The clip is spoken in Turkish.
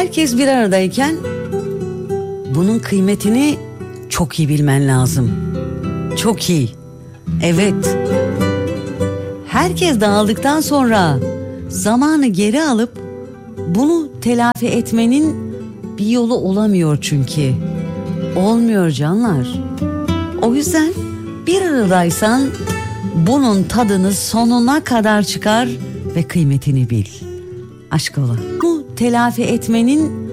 Herkes bir aradayken bunun kıymetini çok iyi bilmen lazım. Çok iyi. Evet. Herkes dağıldıktan sonra zamanı geri alıp bunu telafi etmenin bir yolu olamıyor çünkü. Olmuyor canlar. O yüzden bir aradaysan bunun tadını sonuna kadar çıkar ve kıymetini bil. Aşk ola. Bu telafi etmenin